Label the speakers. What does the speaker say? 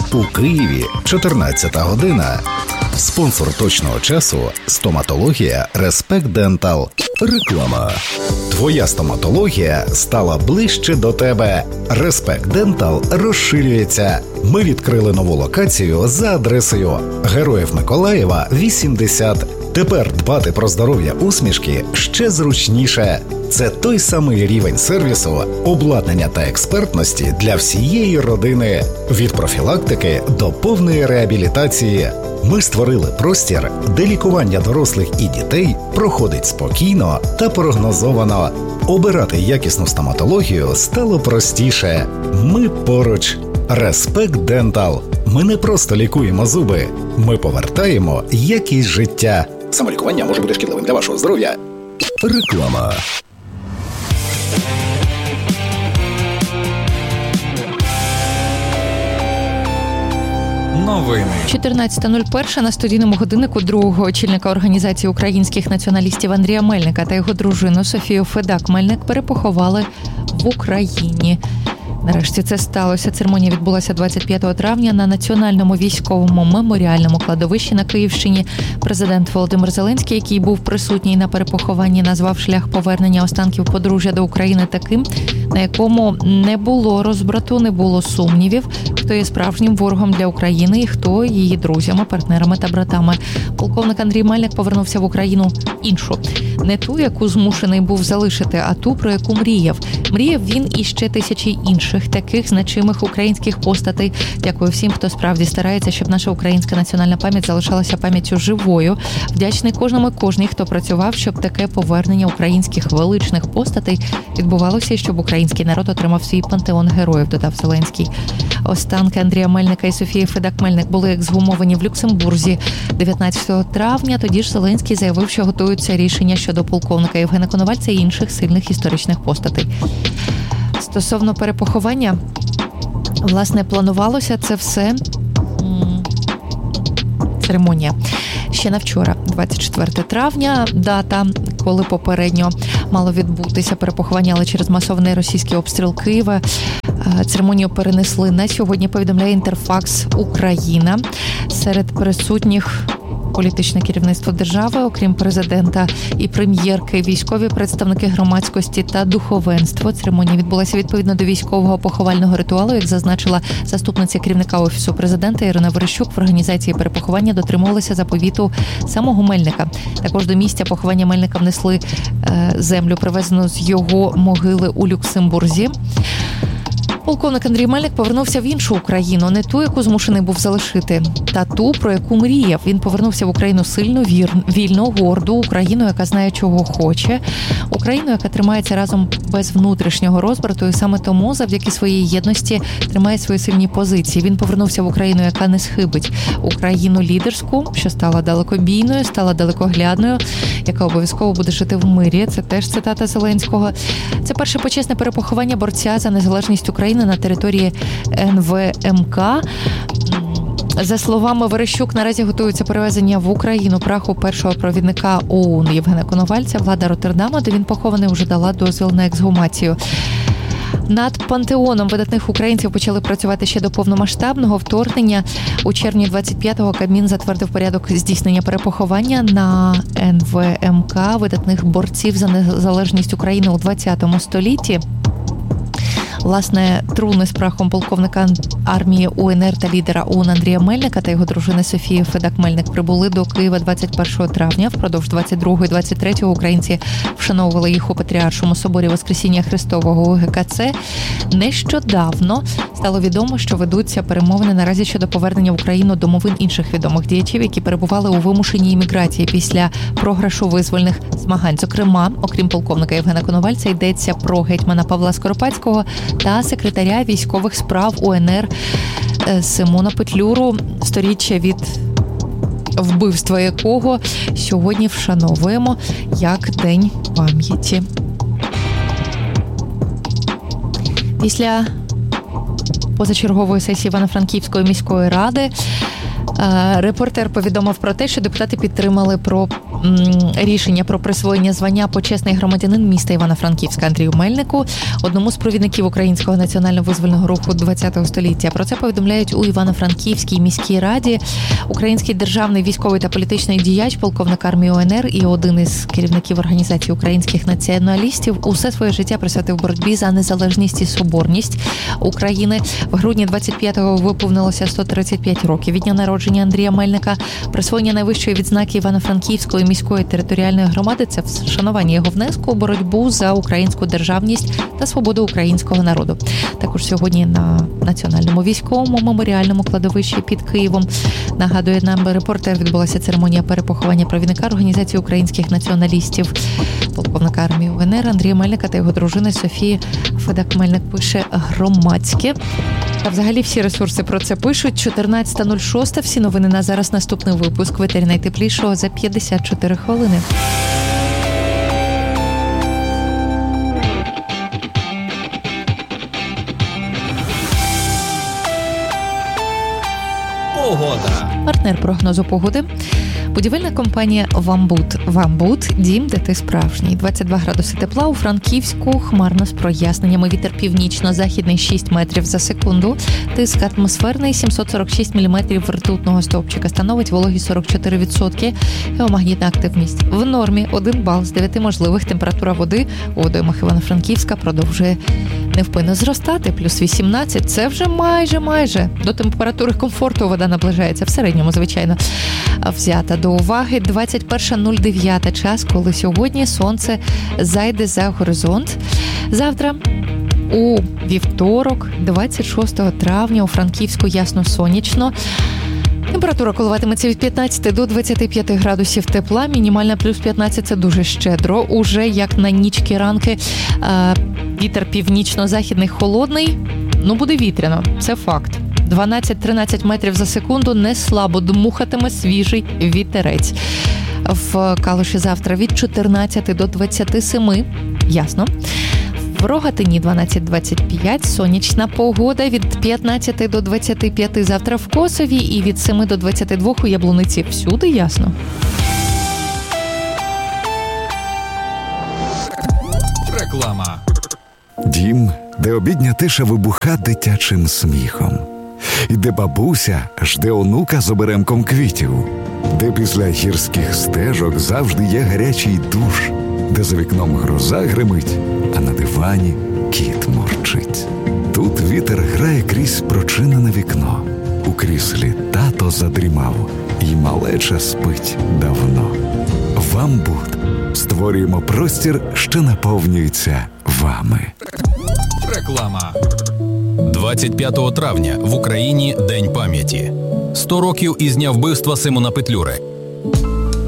Speaker 1: У Києві 14 година. Спонсор точного часу – стоматологія Респект Дентал. Реклама. Твоя стоматологія стала ближче до тебе. Респект Дентал розширюється. Ми відкрили нову локацію за адресою Героїв Миколаєва, 80. Тепер дбати про здоров'я усмішки ще зручніше. Це той самий рівень сервісу, обладнання та експертності для всієї родини. Від профілактики до повної реабілітації. Ми створили простір, де лікування дорослих і дітей проходить спокійно та прогнозовано. Обирати якісну стоматологію стало простіше. Ми поруч. Респект Дентал. Ми не просто лікуємо зуби. Ми повертаємо якість життя. Самолікування може бути шкідливим для вашого здоров'я. Реклама.
Speaker 2: Новини.
Speaker 3: 14.01 на студійному годиннику другого очільника Організації українських націоналістів Андрія Мельника та його дружину Софію Федак-Мельник перепоховали в Україні. Нарешті це сталося. Церемонія відбулася 25 травня на Національному військовому меморіальному кладовищі на Київщині. Президент Володимир Зеленський, який був присутній на перепохованні, назвав шлях повернення останків подружжя до України таким, на якому не було розбрату, не було сумнівів, хто є справжнім ворогом для України і хто її друзями, партнерами та братами. Полковник Андрій Мельник повернувся в Україну іншу. Не ту, яку змушений був залишити, а ту, про яку мріяв. Мріяв він і ще тисячі інших таких значимих українських постатей. Дякую всім, хто справді старається, щоб наша українська національна пам'ять залишалася пам'яттю живою. Вдячний кожному і кожній, хто працював, щоб таке повернення українських величних постатей відбувалося і щоб український народ отримав свій пантеон героїв, додав Зеленський. Останки Андрія Мельника і Софії Федак-Мельник були ексгумовані в Люксембурзі 19 травня. Тоді ж Зеленський заявив, що готуються рішення щодо полковника Євгена Коновальця і інших сильних історичних постатей. Стосовно перепоховання, власне, планувалося це все церемонія ще на вчора, 24 травня, дата, коли попередньо мало відбутися перепоховання, але через масований російський обстріл Києва церемонію перенесли на сьогодні, повідомляє Інтерфакс Україна. Серед присутніх політичне керівництво держави, окрім президента і прем'єрки, військові представники громадськості та духовенство. Церемонія відбулася відповідно до військового поховального ритуалу, як зазначила заступниця керівника Офісу президента Ірина Верещук. В організації перепоховання дотримувалися заповіту самого Мельника. Також до місця поховання Мельника внесли землю, привезену з його могили у Люксембурзі. Полковник Андрій Мельник повернувся в іншу Україну, не ту, яку змушений був залишити, та ту, про яку мріяв. Він повернувся в Україну сильну, вільну, горду, Україну, яка знає, чого хоче, Україну, яка тримається разом без внутрішнього розбрату, і саме тому, завдяки своїй єдності, тримає свої сильні позиції. Він повернувся в Україну, яка не схибить, Україну лідерську, що стала далекобійною, стала далекоглядною, яка обов'язково буде жити в мирі. Це теж цитата Зеленського. Це перше почесне перепоховання борця за незалежність України на території НВМК. За словами Верещук, наразі готується перевезення в Україну праху першого провідника ОУН Євгена Коновальця. Влада Роттердама, де він похований, вже дала дозвіл на ексгумацію. Над пантеоном видатних українців почали працювати ще до повномасштабного вторгнення. У червні 25-го Кабмін затвердив порядок здійснення перепоховання на НВМК видатних борців за незалежність України у 20 столітті. Власне, труни з прахом полковника армії УНР та лідера ОУН Андрія Мельника та його дружини Софії Федак-Мельник прибули до Києва 21 травня. Впродовж 22-го і 23-го українці вшановували їх у Патріаршому соборі Воскресіння Христового у ГКЦ. Нещодавно стало відомо, що ведуться перемовини наразі щодо повернення в Україну домовин інших відомих діячів, які перебували у вимушеній імміграції після програшу визвольних змагань. Зокрема, окрім полковника Євгена Коновальця, йдеться про гетьмана Павла Скоропадського та секретаря військових справ УНР Симона Петлюру, сторіччя від вбивства якого сьогодні вшановуємо як День пам'яті. Після позачергової сесії Івано-Франківської міської ради репортер повідомив про те, що депутати підтримали рішення про присвоєння звання почесний громадянин міста Івано-Франківська Андрію Мельнику, одному з провідників українського національно-визвольного руху ХХ століття. Про це повідомляють у Івано-Франківській міській раді. Український державний військовий та політичний діяч, полковник армії УНР і один із керівників організації українських націоналістів усе своє життя присвятив боротьбі за незалежність і соборність України. В грудні 25-го виповнилося 135 років від дня народження Андрія Мельника. Присвоєння найвищої відзнаки Івано-Франківської міської територіальної громади – це вшанування його внеску у боротьбу за українську державність та свободу українського народу. Також сьогодні на Національному військовому меморіальному кладовищі під Києвом, нагадує нам репортер, відбулася церемонія перепоховання провідника організації українських націоналістів, полковника армії УНР Андрія Мельника та його дружини Софії Федак-Мельник, пише Громадське. Та взагалі всі ресурси про це пишуть. 14.06. Всі новини на зараз. Наступний випуск в етері найтеплішого за 54 хвилини.
Speaker 2: Погода.
Speaker 3: Партнер прогнозу погоди – будівельна компанія «Вамбут». «Вамбут» – дім, де ти справжній. 22 градуси тепла у Франківську, хмарно з проясненнями. Вітер північно-західний 6 метрів за секунду. Тиск атмосферний 746 міліметрів ртутного стовпчика. Становить вологість 44%. Геомагнітна активність в нормі 1 бал з 9 можливих. Температура води у водоймах Івано-Франківська продовжує невпинно зростати. Плюс 18 – це вже майже. До температури комфорту вода наближається. В середньому, звичайно, взята до уваги 21.09 час, коли сьогодні сонце зайде за горизонт. Завтра, у вівторок, 26 травня, у Франківську ясно-сонячно. Температура коливатиметься від 15 до 25 градусів тепла, мінімальна плюс 15 – це дуже щедро. Уже як на нічки ранки. Вітер північно-західний холодний, буде вітряно, це факт. 12-13 метрів за секунду, не слабо дмухатиме свіжий вітерець. В Калуші завтра від 14 до 27, ясно. В Рогатині 12-25, сонячна погода від 15 до 25 завтра в Косові і від 7 до 22 у Яблуниці. Всюди ясно.
Speaker 2: Реклама.
Speaker 4: Дім, де обідня тиша вибуха дитячим сміхом. І де бабуся жде онука з оберемком квітів. Де після гірських стежок завжди є гарячий душ. Де за вікном гроза гримить, а на дивані кіт мурчить. Тут вітер грає крізь прочинене вікно. У кріслі тато задрімав, і малеча спить давно. «Вамбут» створюємо простір, що наповнюється вами.
Speaker 2: Реклама. 25 травня в Україні День пам'яті. 100 років із дня вбивства Симона Петлюри.